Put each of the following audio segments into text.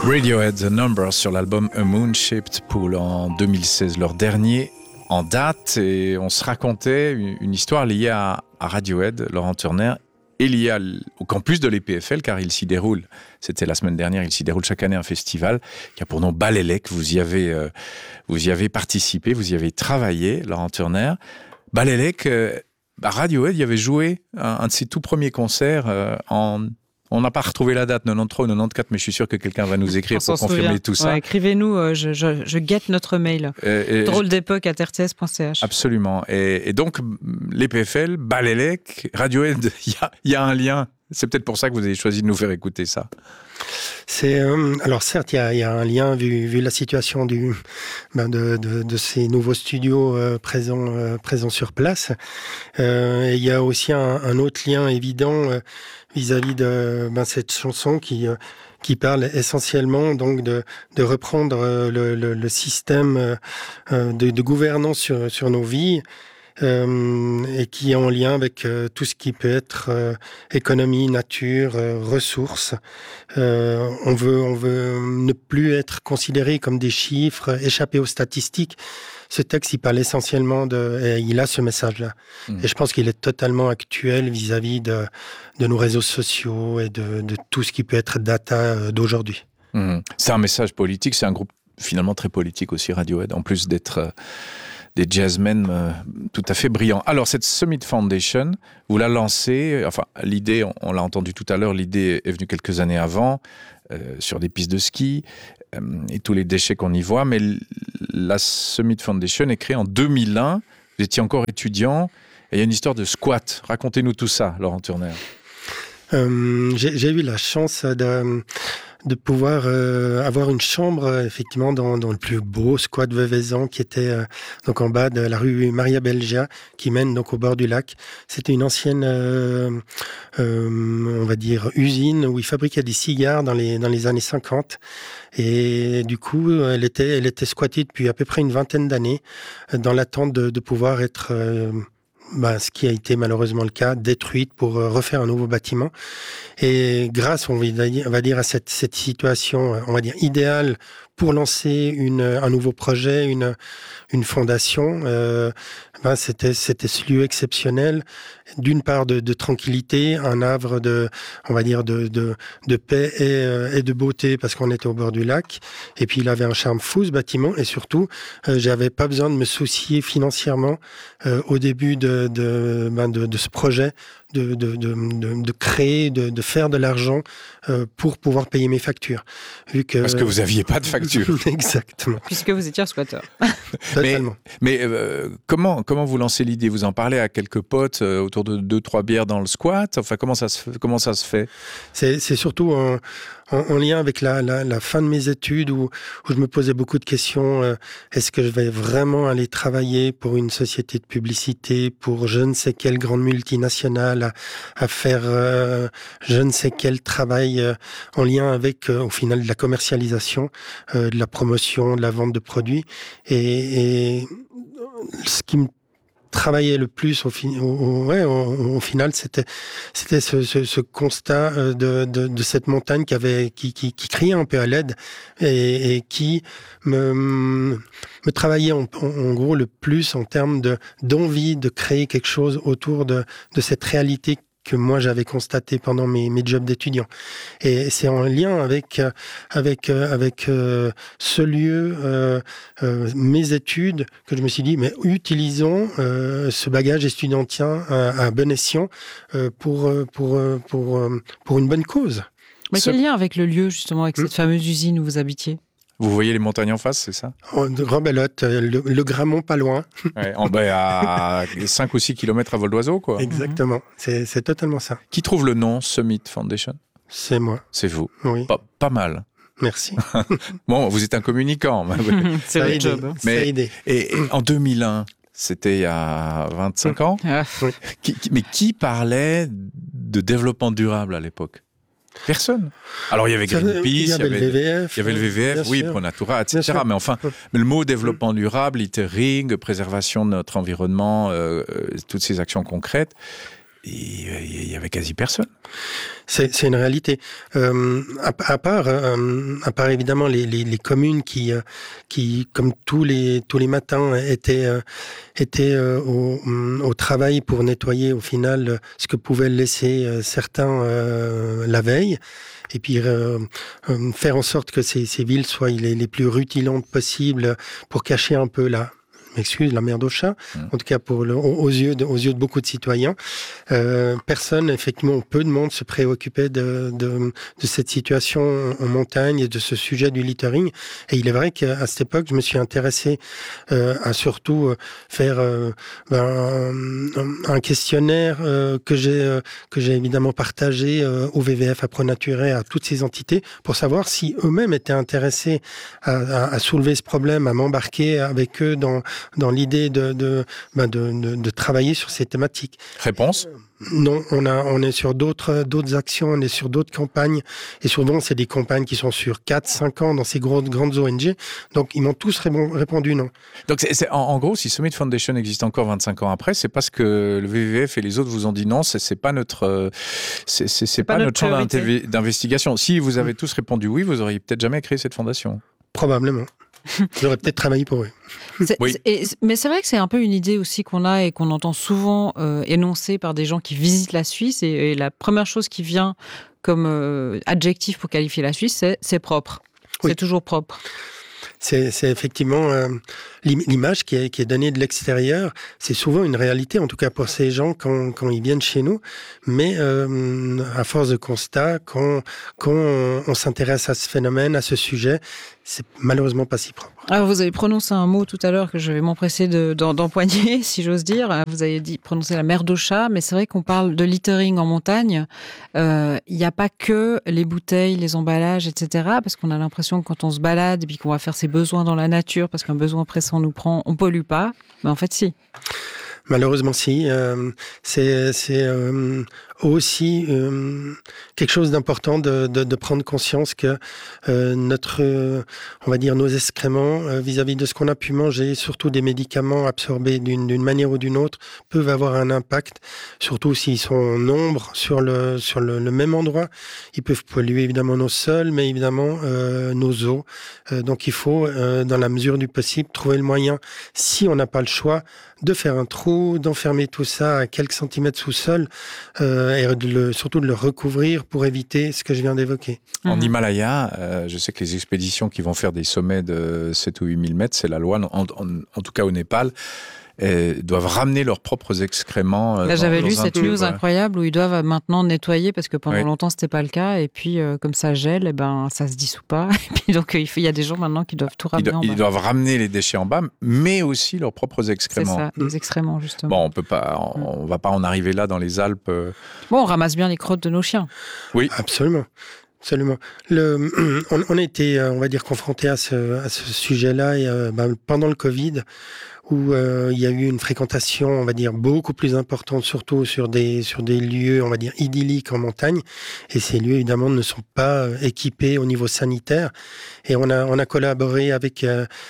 Radiohead, The Number sur l'album A Moon-Shaped Pool en 2016, leur dernier en date. Et on se racontait une histoire liée à Radiohead, Laurent Turner, et liée au campus de l'EPFL, car il s'y déroule, c'était la semaine dernière, il s'y déroule chaque année un festival qui a pour nom Balélec. Vous y avez participé, vous y avez travaillé, Laurent Turner. Balélec, Radiohead y avait joué un de ses tout premiers concerts On n'a pas retrouvé la date, 93 ou 94, mais je suis sûr que quelqu'un va nous écrire pour confirmer tout ça. Ouais, écrivez-nous, je guette notre mail. Drôle d'époque @rts.ch. Absolument. Et donc, l'EPFL, Balélec, Radiohead, il y a un lien. C'est peut-être pour ça que vous avez choisi de nous faire écouter ça. Alors certes, il y a un lien vu la situation de ces nouveaux studios présents sur place. Et il y a aussi un autre lien évident vis-à-vis de cette chanson qui parle essentiellement donc de reprendre le système de gouvernance sur nos vies. Et qui est en lien avec tout ce qui peut être économie, nature, ressources. On veut ne plus être considéré comme des chiffres, échapper aux statistiques. Ce texte, il parle essentiellement et il a ce message-là. Et je pense qu'il est totalement actuel vis-à-vis de nos réseaux sociaux et de tout ce qui peut être data d'aujourd'hui. C'est un message politique, c'est un groupe finalement très politique aussi, Radiohead, en plus d'être des jazzmen tout à fait brillants. Alors, cette Summit Foundation, vous la lancez, enfin, l'idée, on l'a entendu tout à l'heure, l'idée est venue quelques années avant, sur des pistes de ski, et tous les déchets qu'on y voit, mais la Summit Foundation est créée en 2001, vous étiez encore étudiant, et il y a une histoire de squat. Racontez-nous tout ça, Laurent Turner. J'ai eu la chance de pouvoir avoir une chambre effectivement dans le plus beau squat Vevezan qui était donc en bas de la rue Maria Belgia qui mène donc au bord du lac. C'était une ancienne on va dire usine où ils fabriquaient des cigares dans les années 50 et du coup elle était squattée depuis à peu près une vingtaine d'années dans l'attente de pouvoir être ce qui a été malheureusement le cas, détruite pour refaire un nouveau bâtiment. Et grâce, on va dire, à cette situation, on va dire, idéale pour lancer un nouveau projet, une fondation, c'était ce lieu exceptionnel, d'une part de tranquillité, un havre on va dire, de paix et de beauté, parce qu'on était au bord du lac. Et puis, il avait un charme fou, ce bâtiment, et surtout, j'avais pas besoin de me soucier financièrement au début de ce projet, de créer, de faire de l'argent pour pouvoir payer mes factures. Parce que vous n'aviez pas de facture. Exactement. Puisque vous étiez un squatter. Totalement. Mais comment vous lancez l'idée? Vous en parlez à quelques potes autour de 2-3 bières dans le squat? Enfin, comment ça se fait? C'est surtout en lien avec la fin de mes études où je me posais beaucoup de questions. Est-ce que je vais vraiment aller travailler pour une société de publicité, pour je ne sais quelle grande multinationale, à faire je ne sais quel travail en lien avec, au final, de la commercialisation, de la promotion, de la vente de produits. Et ce qui me travaillait le plus au final, c'était ce constat de cette montagne qui criait un peu à l'aide et qui me travaillait en gros le plus en termes d'envie de créer quelque chose autour de cette réalité que moi j'avais constaté pendant mes jobs d'étudiant. Et c'est en lien avec ce lieu, mes études, que je me suis dit, mais utilisons ce bagage étudiantien à bon escient pour une bonne cause. Mais quel lien avec le lieu, justement, avec cette fameuse usine où vous habitiez? Vous voyez les montagnes en face, c'est ça? Rebelote, le Grammont pas loin. Ouais, à 5 ou 6 kilomètres à vol d'oiseau, quoi. Exactement, c'est totalement ça. Qui trouve le nom Summit Foundation? C'est moi. C'est vous? Oui. Pas mal. Merci. Bon, vous êtes un communicant. C'est votre job. Mais, ça a aidé. Et en 2001, c'était il y a 25 ans, mais qui parlait de développement durable à l'époque? Personne. Alors il y avait Greenpeace, il y avait le VVF, oui, Pronatura, etc. Mais enfin, le mot développement durable, littering, préservation de notre environnement, toutes ces actions concrètes, il y avait quasi personne. C'est une réalité. À part évidemment les communes qui comme tous les matins étaient au travail pour nettoyer au final ce que pouvaient laisser certains la veille. Et puis faire en sorte que ces villes soient les plus rutilantes possibles pour cacher un peu la merde au chat, en tout cas aux yeux de beaucoup de citoyens. Personne, effectivement, peu de monde se préoccupait de cette situation en montagne et de ce sujet du littering. Et il est vrai qu'à cette époque, je me suis intéressé à surtout faire un questionnaire que j'ai évidemment partagé au WWF, à ProNature, à toutes ces entités, pour savoir si eux-mêmes étaient intéressés à soulever ce problème, à m'embarquer avec eux dans l'idée de travailler sur ces thématiques. Réponse ? Non, on est sur d'autres actions, on est sur d'autres campagnes, et souvent c'est des campagnes qui sont sur 4-5 ans dans ces grandes ONG, donc ils m'ont tous répondu non. Donc en gros, si Summit Foundation existe encore 25 ans après, c'est parce que le WWF et les autres vous ont dit non, c'est pas notre champ d'investigation. Si vous avez tous répondu oui, vous auriez peut-être jamais créé cette fondation. Probablement. J'aurais peut-être travaillé pour eux. Mais c'est vrai que c'est un peu une idée aussi qu'on a et qu'on entend souvent énoncée par des gens qui visitent la Suisse. Et la première chose qui vient comme adjectif pour qualifier la Suisse, c'est propre. Oui. C'est toujours propre. C'est effectivement l'image qui est donnée de l'extérieur. C'est souvent une réalité, en tout cas pour ces gens quand ils viennent chez nous. Mais à force de constat, quand on s'intéresse à ce phénomène, à ce sujet, c'est malheureusement pas si propre. Alors vous avez prononcé un mot tout à l'heure que je vais m'empresser d'empoigner, si j'ose dire. Vous avez prononcé la merde au chat, mais c'est vrai qu'on parle de littering en montagne. Il n'y a pas que les bouteilles, les emballages, etc. Parce qu'on a l'impression que quand on se balade et puis qu'on va faire ses besoins dans la nature, parce qu'un besoin pressant nous prend, on pollue pas. Mais en fait, si. Malheureusement, si. C'est aussi quelque chose d'important de prendre conscience que on va dire nos excréments vis-à-vis de ce qu'on a pu manger, surtout des médicaments absorbés d'une manière ou d'une autre, peuvent avoir un impact, surtout s'ils sont en nombre sur le même endroit. Ils peuvent polluer évidemment nos sols, mais évidemment nos eaux. Donc il faut, dans la mesure du possible, trouver le moyen, si on n'a pas le choix, de faire un trou, d'enfermer tout ça à quelques centimètres sous sol, et surtout de le recouvrir pour éviter ce que je viens d'évoquer. En Himalaya, je sais que les expéditions qui vont faire des sommets de 7 ou 8 000 mètres, c'est la loi, en tout cas au Népal, doivent ramener leurs propres excréments. Là, j'avais lu cette news incroyable où ils doivent maintenant nettoyer parce que pendant longtemps c'était pas le cas, et puis comme ça gèle, et ben ça se dissout pas, et puis donc il y a des gens maintenant qui doivent tout ramener en bas. Ils doivent ramener les déchets en bas, mais aussi leurs propres excréments. C'est ça, les excréments justement. Bon, on va pas en arriver là dans les Alpes. Bon, on ramasse bien les crottes de nos chiens. Oui, absolument. Absolument. On a été, on va dire, confronté à ce sujet-là pendant le Covid, où il y a eu une fréquentation, on va dire, beaucoup plus importante, surtout sur des lieux, on va dire, idylliques en montagne. Et ces lieux, évidemment, ne sont pas équipés au niveau sanitaire. Et on a collaboré avec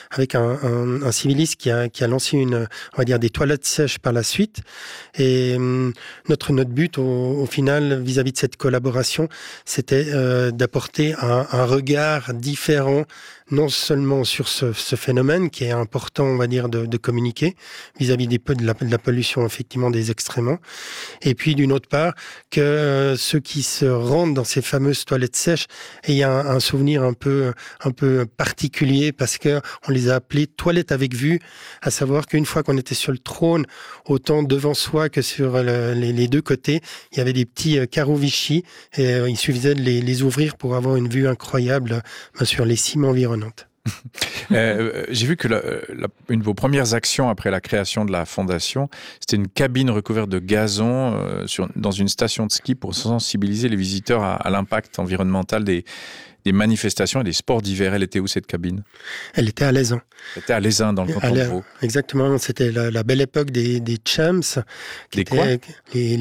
un civiliste qui a lancé on va dire, des toilettes sèches par la suite. Et notre but, au final, vis-à-vis de cette collaboration, c'était d'apporter un regard différent, non seulement sur ce phénomène qui est important, on va dire, de communiquer vis-à-vis de la pollution, effectivement, des excréments, et puis d'une autre part, que ceux qui se rendent dans ces fameuses toilettes sèches aient un souvenir un peu particulier, parce que on les a appelées toilettes avec vue, à savoir qu'une fois qu'on était sur le trône, autant devant soi que sur les deux côtés, il y avait des petits carreaux Vichy, et il suffisait de les ouvrir pour avoir une vue incroyable sur les cimes environnantes. J'ai vu que une de vos premières actions après la création de la fondation, c'était une cabine recouverte de gazon dans une station de ski pour sensibiliser les visiteurs à l'impact environnemental des manifestations et des sports d'hiver. Elle était où, cette cabine ? Elle était à Lézin. Elle était à Lézin, dans le canton de Vaud. Exactement, c'était la belle époque des champs. Des quoi ?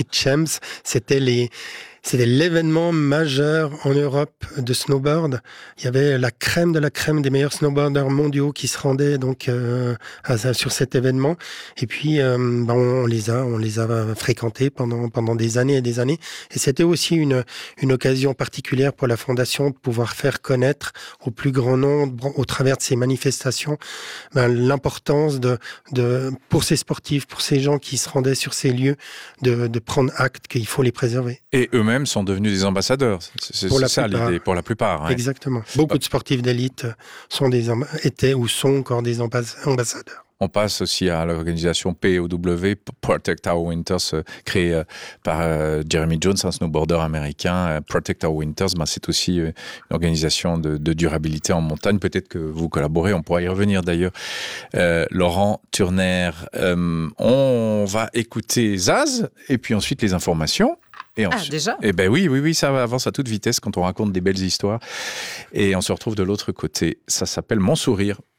Les champs, c'était C'était l'événement majeur en Europe de snowboard. Il y avait la crème de la crème des meilleurs snowboarders mondiaux qui se rendaient donc sur cet événement. Et puis on les a fréquentés pendant des années et des années. Et c'était aussi une occasion particulière pour la fondation de pouvoir faire connaître au plus grand nombre, au travers de ces manifestations, l'importance pour ces sportifs, pour ces gens qui se rendaient sur ces lieux, de prendre acte qu'il faut les préserver. Et eux-mêmes sont devenus des ambassadeurs. C'est ça l'idée, pour la plupart. Ouais. Exactement. Beaucoup de sportifs d'élite étaient ou sont encore des ambassadeurs. On passe aussi à l'organisation POW, Protect Our Winters, créée par Jeremy Jones, un snowboarder américain. Protect Our Winters, c'est aussi une organisation de durabilité en montagne. Peut-être que vous collaborez, on pourra y revenir d'ailleurs. Laurent Turner, on va écouter Zaz et puis ensuite les informations. Et déjà ? Eh ben oui, ça avance à toute vitesse quand on raconte des belles histoires. Et on se retrouve de l'autre côté. Ça s'appelle Mon Sourire.